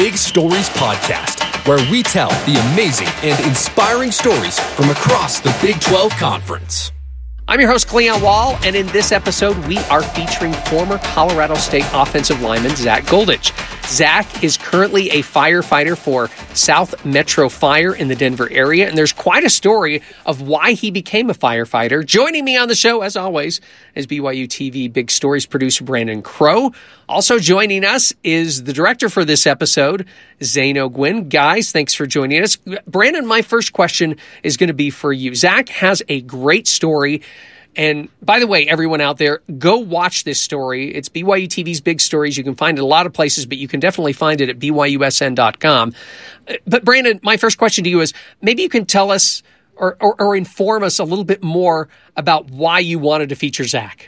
Big Stories podcast, where we tell the amazing and inspiring stories from across the Big 12 Conference. I'm your host, Cleon Wall, and in this episode, we are featuring former Colorado State offensive lineman Zach Goldich. Zach is currently a firefighter for South Metro Fire in the Denver area, and there's quite a story of why he became a firefighter. Joining me on the show, as always, is BYU TV Big Stories producer Brandon Crow. Also joining us is the director for this episode, Zane O'Gwyn. Guys, thanks for joining us. Brandon, my first question is going to be for you. Zach has a great story. And by the way, everyone out there, go watch this story. It's BYU TV's Big Stories. You can find it a lot of places, but you can definitely find it at BYUSN.com. But Brandon, my first question to you is, maybe you can tell us or inform us a little bit more about why you wanted to feature Zach.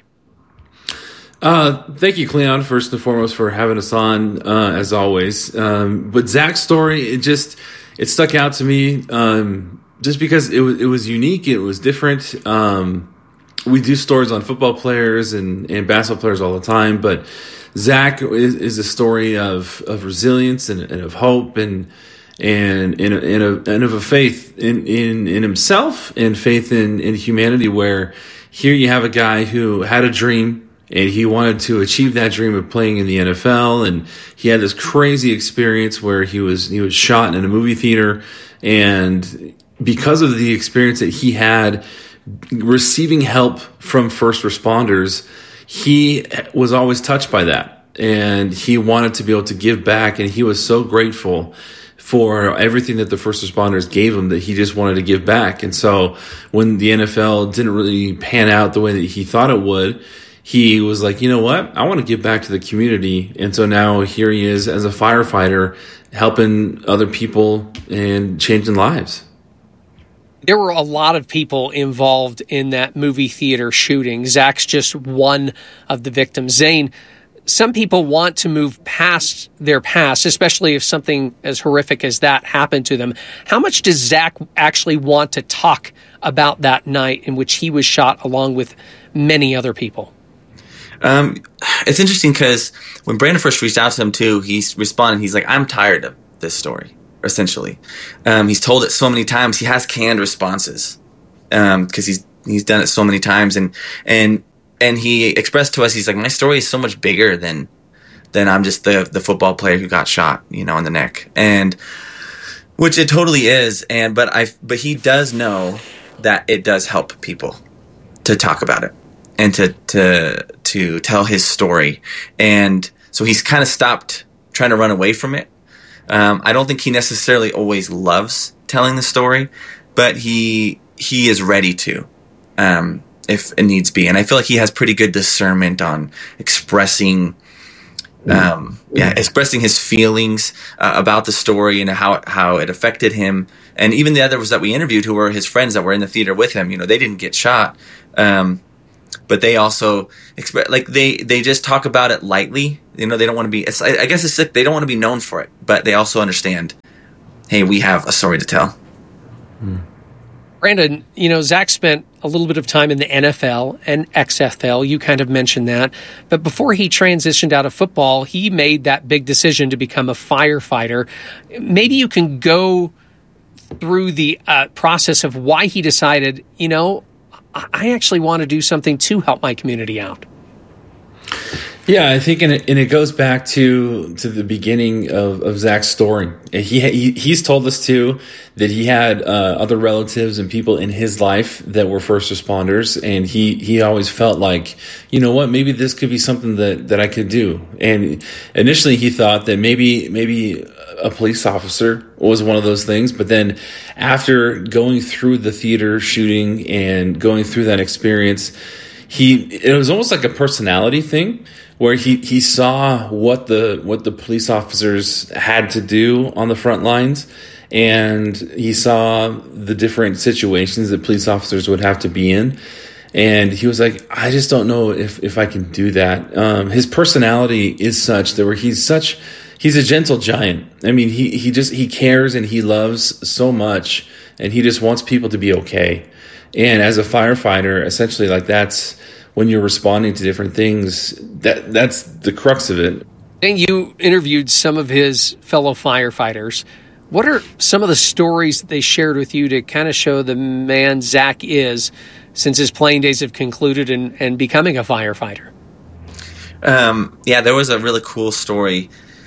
Thank you, Cleon, first and foremost, for having us on, as always. But Zach's story, it stuck out to me just because it was unique. It was different. We do stories on football players and basketball players all the time, but Zach is a story of resilience and of hope and of a faith in himself and faith in humanity, where here you have a guy who had a dream and he wanted to achieve that dream of playing in the NFL, and he had this crazy experience where he was shot in a movie theater, and because of the experience that he had receiving help from first responders, he was always touched by that, and he wanted to be able to give back, and he was so grateful for everything that the first responders gave him that he just wanted to give back. And so when the NFL didn't really pan out the way that he thought it would, he was like, you know what, I want to give back to the community. And so now here he is as a firefighter helping other people and changing lives. There were a lot of people involved in that movie theater shooting. Zach's just one of the victims. Zane, some people want to move past their past, especially if something as horrific as that happened to them. How much does Zach actually want to talk about that night in which he was shot along with many other people? It's interesting because when Brandon first reached out to him too, he's responded. He's like, I'm tired of this story. Essentially, he's told it so many times. He has canned responses because he's done it so many times, and he expressed to us, he's like, my story is so much bigger than I'm just the football player who got shot, in the neck, and which it totally is. But he does know that it does help people to talk about it and to tell his story, and so he's kind of stopped trying to run away from it. I don't think he necessarily always loves telling the story, but he is ready to, if it needs be. And I feel like he has pretty good discernment on expressing his feelings about the story and how it affected him. And even the others that we interviewed who were his friends that were in the theater with him, they didn't get shot. But they also they just talk about it lightly. They don't want to be. I guess it's like they don't want to be known for it, but they also understand. Hey, we have a story to tell. Brandon, Zach spent a little bit of time in the NFL and XFL. You kind of mentioned that, but before he transitioned out of football, he made that big decision to become a firefighter. Maybe you can go through the process of why he decided. I actually want to do something to help my community out. Yeah, I think, and it goes back to the beginning of Zach's story. He's told us too that he had other relatives and people in his life that were first responders, and he always felt like, maybe this could be something that I could do. And initially he thought that maybe a police officer was one of those things, but then after going through the theater shooting and going through that experience, it was almost like a personality thing, where he saw what the police officers had to do on the front lines, and he saw the different situations that police officers would have to be in, and he was like, I just don't know if I can do that. His personality is such that he's a gentle giant. I mean, he cares and he loves so much, and he just wants people to be okay. And as a firefighter, essentially, that's when you're responding to different things, that's the crux of it. You interviewed some of his fellow firefighters. What are some of the stories that they shared with you to kind of show the man Zach is since his playing days have concluded and becoming a firefighter? There was a really cool story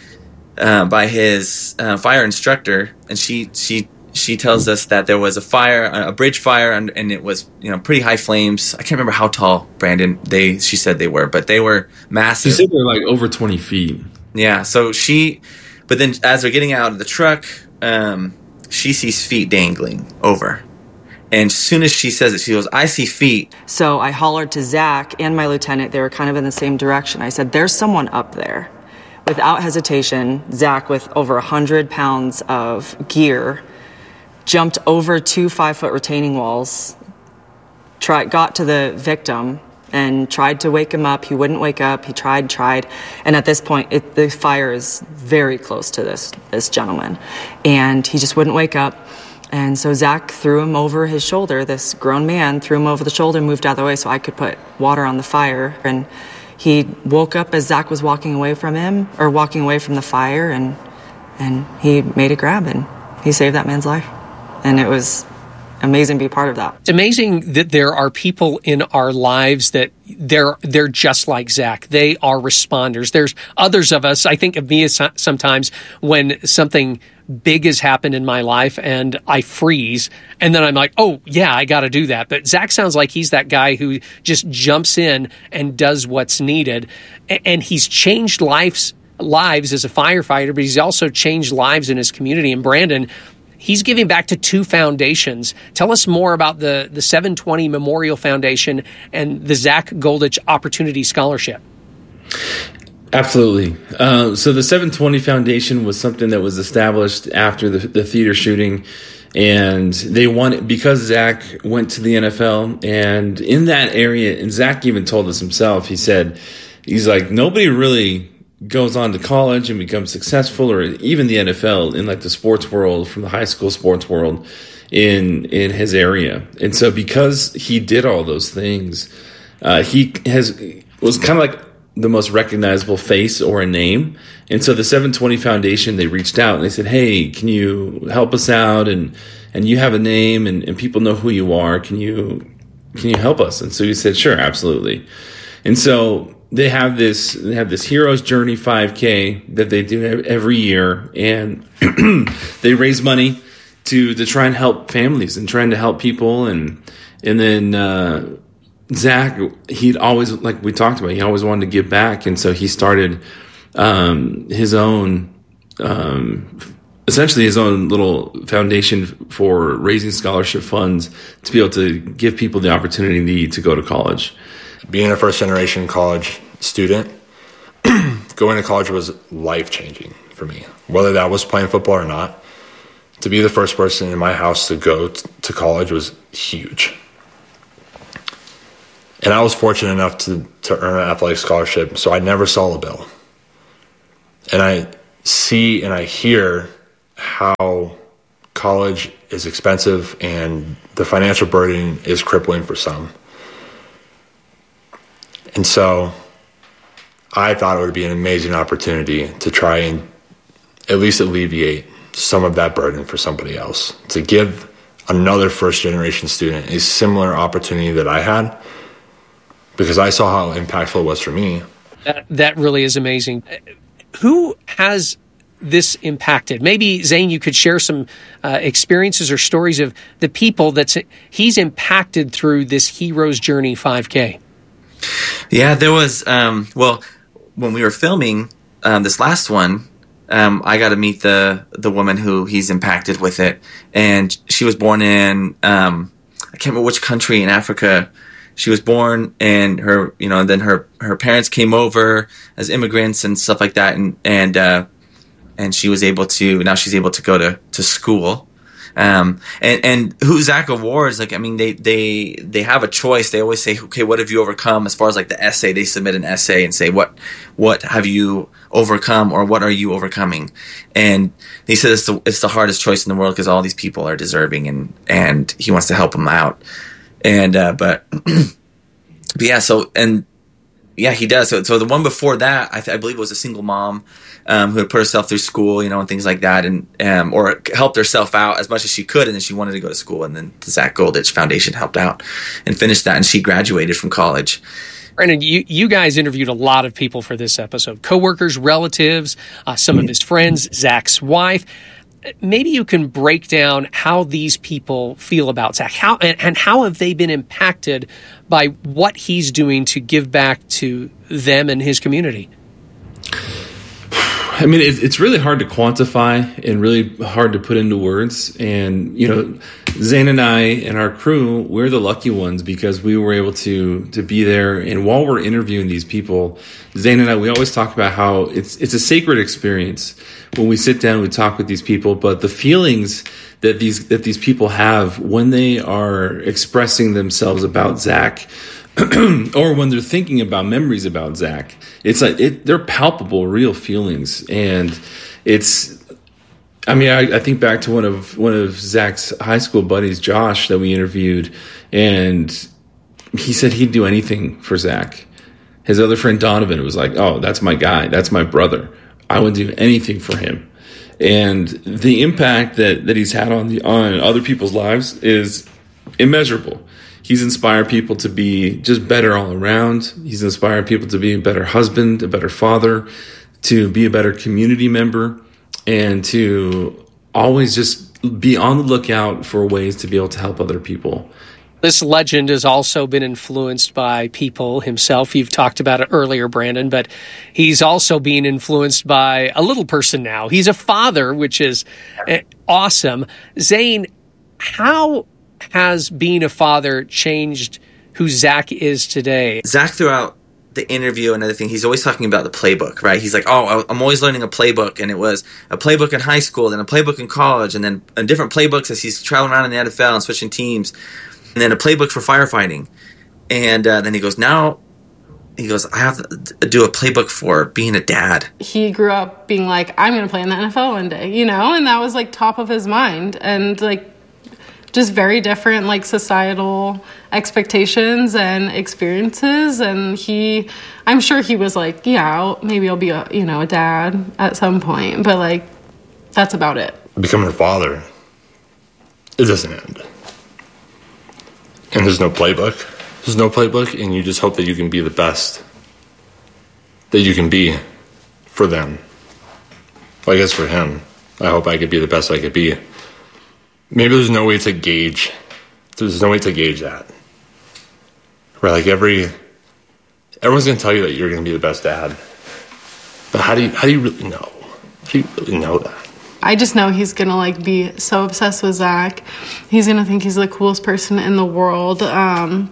by his fire instructor, and she tells us that there was a bridge fire, and it was pretty high flames. I can't remember how tall, Brandon. She said they were, but they were massive. She said they were like over 20 feet. Yeah. But then as they're getting out of the truck, she sees feet dangling over. And as soon as she says it, she goes, "I see feet." So I hollered to Zach and my lieutenant. They were kind of in the same direction. I said, "There's someone up there." Without hesitation, Zach, with over 100 pounds of gear, jumped over 2 5-foot retaining walls, got to the victim, and tried to wake him up. He wouldn't wake up. He tried. And at this point, the fire is very close to this gentleman. And he just wouldn't wake up. And so Zach threw him over his shoulder. This grown man threw him over the shoulder and moved out of the way so I could put water on the fire. And he woke up as Zach was walking away from the fire, and he made a grab, and he saved that man's life. And it was amazing to be part of that. It's amazing that there are people in our lives that they're just like Zach. They are responders. There's others of us, I think of me as sometimes when something big has happened in my life and I freeze, and then I'm like, oh yeah, I got to do that. But Zach sounds like he's that guy who just jumps in and does what's needed. And he's changed lives as a firefighter, but he's also changed lives in his community. And Brandon, he's giving back to 2 foundations. Tell us more about the 720 Memorial Foundation and the Zach Goldich Opportunity Scholarship. Absolutely. So the 720 Foundation was something that was established after the theater shooting, and they wanted, because Zach went to the NFL, and in that area, and Zach even told us himself, he's like, nobody really goes on to college and becomes successful, or even the NFL, in like the sports world, from the high school sports world in his area. And so because he did all those things, was kind of like the most recognizable face or a name. And so the 720 Foundation, they reached out and they said, hey, can you help us out? And you have a name and people know who you are. Can you help us? And so he said, sure, absolutely. And so they have this Hero's Journey 5K that they do every year, and they raise money to try and help families and trying to help people. And then Zach, he'd always, like we talked about, he always wanted to give back, and so he started his own, essentially his own little foundation for raising scholarship funds to be able to give people the opportunity to go to college. Being a first-generation college student, going to college was life-changing for me. Whether that was playing football or not, to be the first person in my house to go to college was huge. And I was fortunate enough to earn an athletic scholarship, so I never saw a bill. And I see and I hear how college is expensive and the financial burden is crippling for some. And so I thought it would be an amazing opportunity to try and at least alleviate some of that burden for somebody else, to give another first-generation student a similar opportunity that I had, because I saw how impactful it was for me. That really is amazing. Who has this impacted? Maybe, Zane, you could share some experiences or stories of the people he's impacted through this Hero's Journey 5K. Yeah, there was, when we were filming this last one, I got to meet the woman who he's impacted with it. And she was born in, I can't remember which country in Africa she was born, and her, then her parents came over as immigrants and stuff like that. And she was able to, now she's able to go to school. And who Zach awards, like, I mean, they have a choice. They always say, okay, what have you overcome? As far as like the essay, they submit an essay and say, what have you overcome, or what are you overcoming? And he says it's the hardest choice in the world because all these people are deserving, and he wants to help them out. And, but yeah, so, and Yeah, he does. So the one before that, I believe, was a single mom who had put herself through school, and things like that, and or helped herself out as much as she could, and then she wanted to go to school, and then the Zach Goldich Foundation helped out and finished that, and she graduated from college. Brandon, you guys interviewed a lot of people for this episode, coworkers, relatives, some of his friends, Zach's wife. Maybe you can break down how these people feel about Zach, how have they been impacted by what he's doing to give back to them and his community? I mean, it's really hard to quantify and really hard to put into words. And, Zane and I and our crew, we're the lucky ones because we were able to be there. And while we're interviewing these people, Zane and I, we always talk about how it's a sacred experience when we sit down, we talk with these people, but the feelings that these people have when they are expressing themselves about Zach, or when they're thinking about memories about Zach, it's like they're palpable, real feelings, and it's. I mean, I think back to one of Zach's high school buddies, Josh, that we interviewed, and he said he'd do anything for Zach. His other friend Donovan was like, "Oh, that's my guy. That's my brother. I would do anything for him." And the impact that he's had on other people's lives is immeasurable. He's inspired people to be just better all around. He's inspired people to be a better husband, a better father, to be a better community member, and to always just be on the lookout for ways to be able to help other people. This legend has also been influenced by people himself. You've talked about it earlier, Brandon, but he's also being influenced by a little person now. He's a father, which is awesome. Zane, how has being a father changed who Zach is today? Zach, throughout the interview and everything, he's always talking about the playbook, right? He's like, "Oh, I'm always learning a playbook," and it was a playbook in high school, then a playbook in college, and then different playbooks as he's traveling around in the NFL and switching teams, and then a playbook for firefighting. And then he goes, I have to do a playbook for being a dad. He grew up being like, I'm going to play in the NFL one day, and that was like top of his mind, and like just very different like societal expectations and experiences. And I'm sure he was like, yeah, maybe I'll be a dad at some point, but like that's about it. Becoming a father, it doesn't end. And there's no playbook. There's no playbook, and you just hope that you can be the best that you can be for them. Well, I guess for him, I hope I could be the best I could be. Maybe there's no way to gauge. There's no way to gauge that. Right? Like everyone's gonna tell you that you're gonna be the best dad, but how do you really know? How do you really know that? I just know he's gonna like be so obsessed with Zach. He's gonna think he's the coolest person in the world. And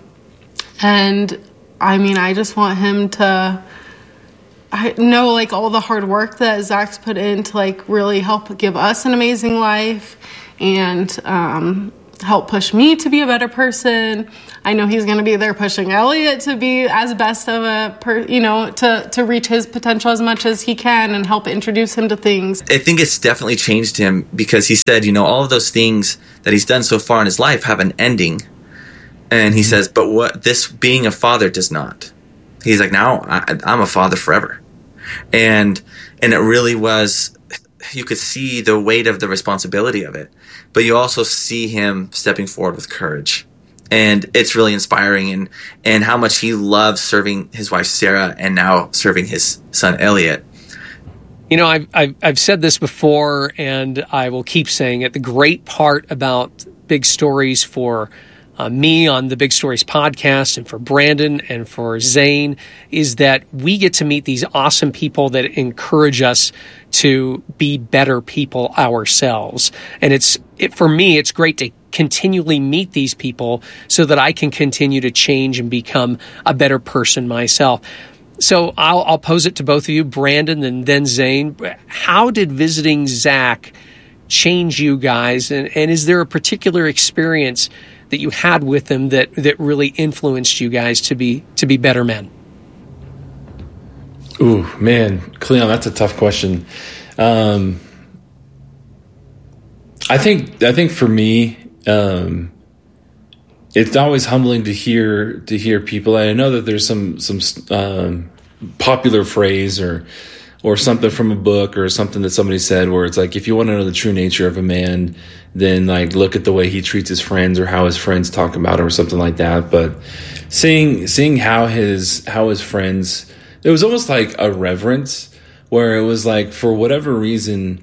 I mean, I just want him to know like all the hard work that Zach's put in to like really help give us an amazing life and help push me to be a better person. I know he's going to be there pushing Elliot to be as best of to reach his potential as much as he can and help introduce him to things. I think it's definitely changed him because he said, all of those things that he's done so far in his life have an ending. And he says, but what this being a father does not. He's like, now I'm a father forever. And it really was, you could see the weight of the responsibility of it, but you also see him stepping forward with courage. And it's really inspiring, and how much he loves serving his wife, Sarah, and now serving his son, Elliot. I've said this before, and I will keep saying it. The great part about Big Stories for me on the Big Stories podcast and for Brandon and for Zane is that we get to meet these awesome people that encourage us to be better people ourselves. And for me, it's great to continually meet these people so that I can continue to change and become a better person myself. So I'll pose it to both of you, Brandon and then Zane. How did visiting Zach change you guys? And is there a particular experience that you had with him that really influenced you guys to be better men? Ooh, man, Cleon, that's a tough question. I think for me, it's always humbling to hear people. I know that there's some popular phrase or something from a book or something that somebody said where it's like, if you want to know the true nature of a man, then like look at the way he treats his friends or how his friends talk about him or something like that. But seeing how his friends, it was almost like a reverence where it was like, for whatever reason,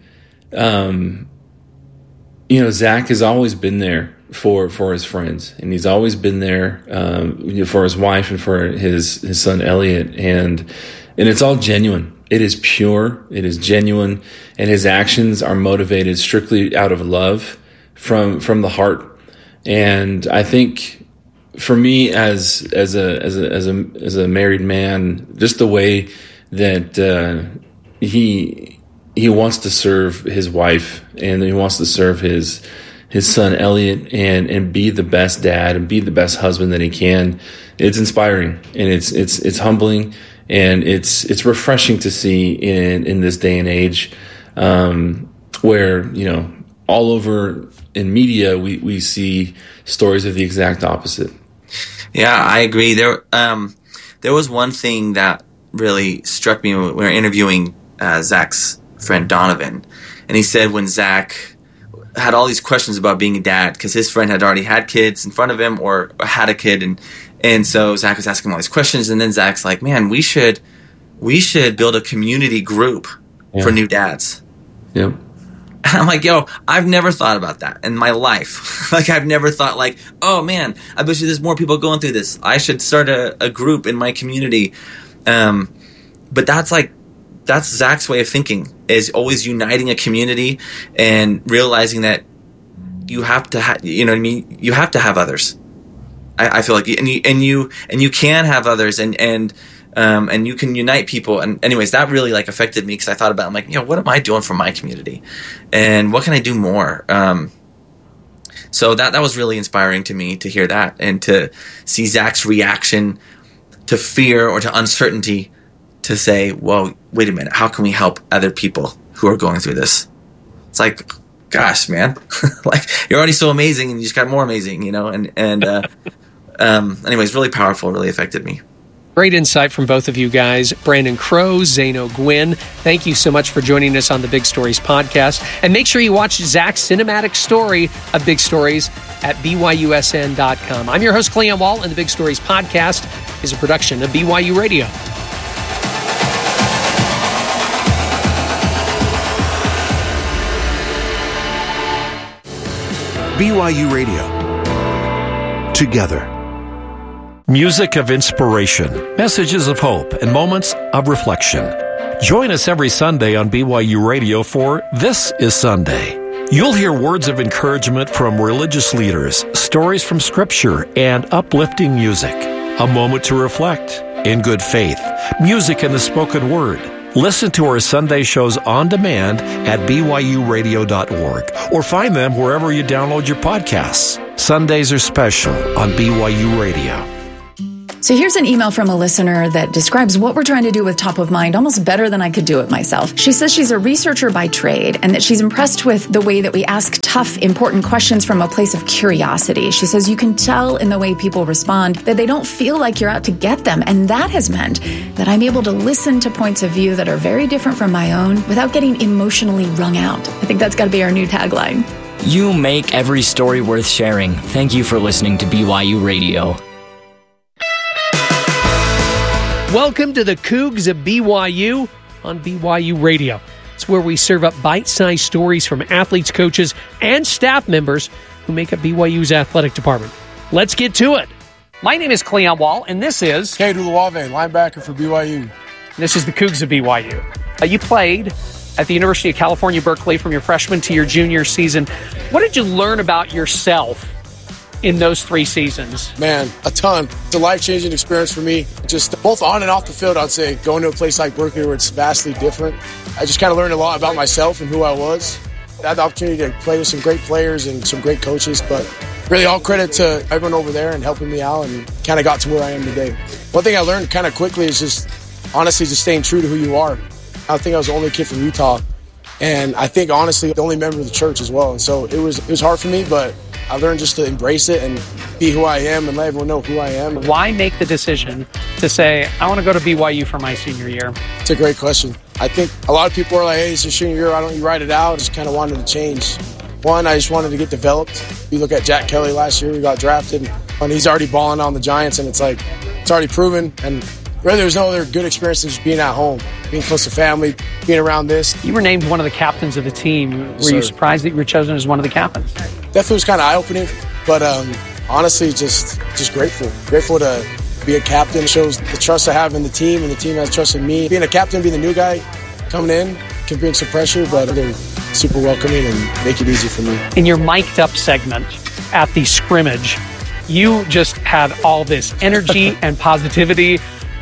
Zach has always been there for his friends, and he's always been there for his wife and for his son Elliot, and it's all genuine. It is pure, it is genuine, and his actions are motivated strictly out of love from the heart. And I think for me as a married man, just the way that he wants to serve his wife, and he wants to serve his son Elliot, and be the best dad and be the best husband that he can. It's inspiring, and it's humbling, and it's refreshing to see in this day and age, where all over in media we see stories of the exact opposite. Yeah, I agree. There was one thing that really struck me when we were interviewing Zach's friend Donovan, and he said when Zach had all these questions about being a dad, because his friend had already had kids in front of him or had a kid, and so Zach was asking him all these questions, and then Zach's like, man, we should build a community group for new dads. Yep. And I'm like, yo, I've never thought about that in my life. Like, I've never thought like, oh man, I bet you there's more people going through this. I should start a group in my community. But that's Zach's way of thinking, is always uniting a community and realizing that you have to you have to have others. I feel like, and you can have others, and you can unite people. And anyways, that really like affected me, because I thought about, I'm like, what am I doing for my community, and what can I do more? So that was really inspiring to me to hear that, and to see Zach's reaction to fear or to uncertainty, to say, well, wait a minute, how can we help other people who are going through this? It's like, gosh, man, like, you're already so amazing, and you just got more amazing, anyways, really powerful, really affected me. Great insight from both of you guys. Brandon Crowe, Zeno Gwynn, thank you so much for joining us on the Big Stories podcast. And make sure you watch Zach's cinematic story of Big Stories at BYUSN.com. I'm your host, Cleon Wall, and the Big Stories podcast is a production of BYU Radio. BYU Radio. Together. Music of inspiration, messages of hope, and moments of reflection. Join us every Sunday on BYU Radio for This is Sunday. You'll hear words of encouragement from religious leaders, stories from Scripture, and uplifting music. A moment to reflect in good faith, music and the spoken word. Listen to our Sunday shows on demand at BYURadio.org or find them wherever you download your podcasts. Sundays are special on BYU Radio. So here's an email from a listener that describes what we're trying to do with Top of Mind almost better than I could do it myself. She says she's a researcher by trade and that she's impressed with the way that we ask tough, important questions from a place of curiosity. She says you can tell in the way people respond that they don't feel like you're out to get them. And that has meant that I'm able to listen to points of view that are very different from my own without getting emotionally wrung out. I think that's got to be our new tagline. You make every story worth sharing. Thank you for listening to BYU Radio. Welcome to the Cougs of BYU on BYU Radio. It's where we serve up bite-sized stories from athletes, coaches, and staff members who make up BYU's athletic department. Let's get to it. My name is Cleon Wall, and this is Cade Uluwave, linebacker for BYU. This is the Cougs of BYU. You played at the University of California, Berkeley from your freshman to your junior season. What did you learn about yourself in those 3 seasons? Man, a ton. It's a life-changing experience for me. Just both on and off the field, I'd say, going to a place like Berkeley where it's vastly different. I just kind of learned a lot about myself and who I was. I had the opportunity to play with some great players and some great coaches, but really all credit to everyone over there and helping me out, and kind of got to where I am today. One thing I learned kind of quickly is just, honestly, just staying true to who you are. I think I was the only kid from Utah, and I think, honestly, the only member of the church as well. And so it was hard for me, but I learned just to embrace it and be who I am and let everyone know who I am. Why make the decision to say, I want to go to BYU for my senior year? It's a great question. I think a lot of people are like, hey, it's your senior year, why don't you ride it out? I just kind of wanted to change. One, I just wanted to get developed. You look at Jack Kelly last year, he got drafted, and he's already balling on the Giants, and it's like, it's already proven. And really, there's no other good experience than just being at home, being close to family, being around this. You were named one of the captains of the team. Were you surprised that you were chosen as one of the captains? Definitely was kind of eye-opening, but honestly, just grateful. Grateful to be a captain. It shows the trust I have in the team, and the team has trust in me. Being a captain, being the new guy coming in, can bring some pressure, but they're super welcoming and make it easy for me. In your mic'd up segment at the scrimmage, you just had all this energy and positivity.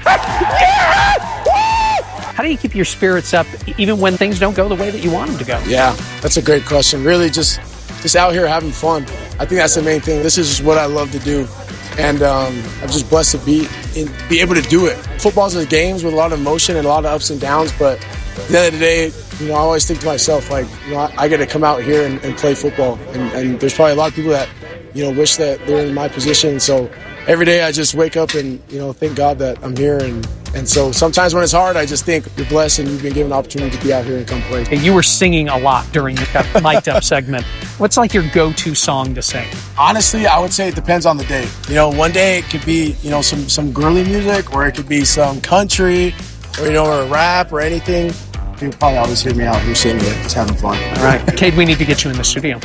How do you keep your spirits up even when things don't go the way that you want them to go? Yeah, that's a great question. Really just out here having fun. I think that's the main thing. This is just what I love to do. And I'm just blessed to be able to do it. Football's a games with a lot of emotion and a lot of ups and downs, but at the end of the day, I always think to myself, like, I get to come out here and play football. And there's probably a lot of people that, wish that they're in my position. So every day I just wake up and, thank God that I'm here. And so sometimes when it's hard, I just think you're blessed and you've been given an opportunity to be out here and come play. You were singing a lot during that mic'd up segment. What's like your go-to song to sing? Honestly, I would say it depends on the day. One day it could be, some girly music, or it could be some country, or, or rap or anything. You probably always hear me out here singing it. It's having fun. All right. Kate, we need to get you in the studio.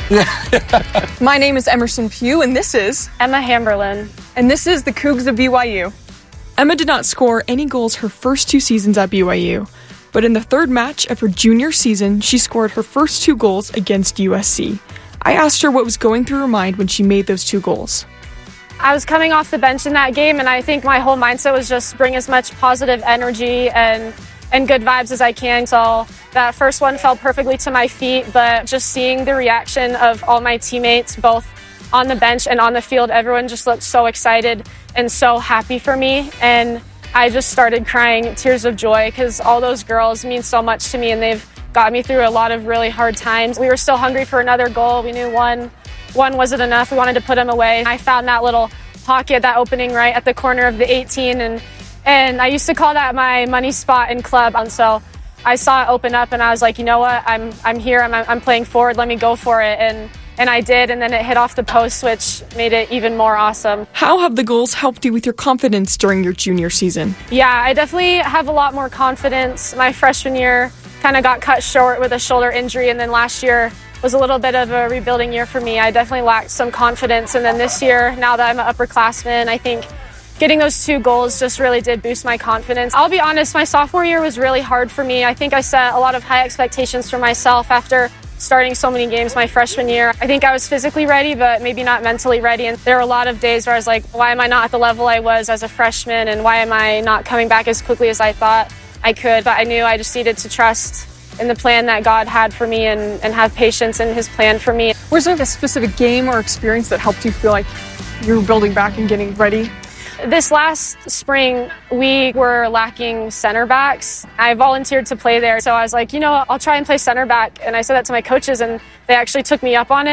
My name is Emerson Pugh, and this is Emma Hamberlin. And this is the Cougs of BYU. Emma did not score any goals her first 2 seasons at BYU, but in the third match of her junior season, she scored her first 2 goals against USC. I asked her what was going through her mind when she made those 2 goals. I was coming off the bench in that game, and I think my whole mindset was just bring as much positive energy and good vibes as I can. So that first one fell perfectly to my feet, but just seeing the reaction of all my teammates, both on the bench and on the field, everyone just looked so excited and so happy for me. And I just started crying tears of joy because all those girls mean so much to me, and they've got me through a lot of really hard times. We were still hungry for another goal. We knew one wasn't enough. We wanted to put them away. I found that little pocket, that opening right at the corner of the 18, and I used to call that my money spot in club. And so I saw it open up, and I was like, you know what? I'm here. I'm playing forward. Let me go for it. And I did, and then it hit off the post, which made it even more awesome. How have the goals helped you with your confidence during your junior season? Yeah, I definitely have a lot more confidence. My freshman year kind of got cut short with a shoulder injury, and then last year was a little bit of a rebuilding year for me. I definitely lacked some confidence, and then this year, now that I'm an upperclassman, I think getting those 2 goals just really did boost my confidence. I'll be honest, my sophomore year was really hard for me. I think I set a lot of high expectations for myself after starting so many games my freshman year. I think I was physically ready, but maybe not mentally ready. And there were a lot of days where I was like, why am I not at the level I was as a freshman? And why am I not coming back as quickly as I thought I could? But I knew I just needed to trust in the plan that God had for me and have patience in his plan for me. Was there a specific game or experience that helped you feel like you were building back and getting ready? This last spring, we were lacking center backs. I volunteered to play there, so I was like, I'll try and play center back. And I said that to my coaches, and they actually took me up on it.